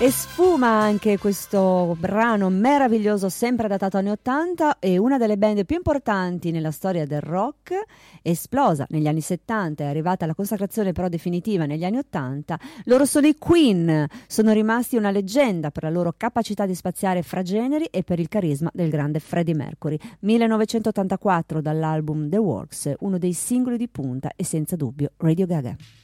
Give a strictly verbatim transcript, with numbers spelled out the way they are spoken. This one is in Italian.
E sfuma anche questo brano meraviglioso, sempre datato anni ottanta, e una delle band più importanti nella storia del rock, esplosa negli anni settanta, è arrivata alla consacrazione però definitiva negli anni ottanta. Loro sono i Queen, sono rimasti una leggenda per la loro capacità di spaziare fra generi e per il carisma del grande Freddie Mercury. millenovecentottantaquattro dall'album The Works, uno dei singoli di punta e senza dubbio Radio Gaga.